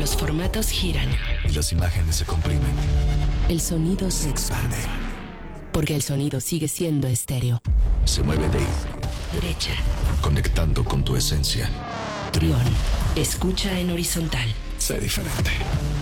los formatos giran y las imágenes se comprimen, el sonido se expande. Porque el sonido sigue siendo estéreo. Se mueve de Derecha. conectando con tu esencia. Trión. Escucha en horizontal. Sé diferente.